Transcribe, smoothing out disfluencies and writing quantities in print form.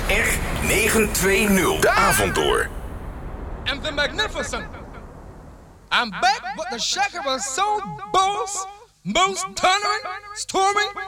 SR 920. De avond door. And the magnificent. I'm back with the Shaka Soul Boss, most thundering, storming,